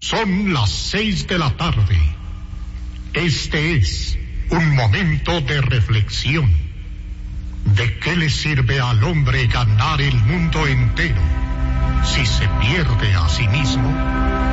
Son las 6 de la tarde. Este es un momento de reflexión. ¿De qué le sirve al hombre ganar el mundo entero si se pierde a sí mismo?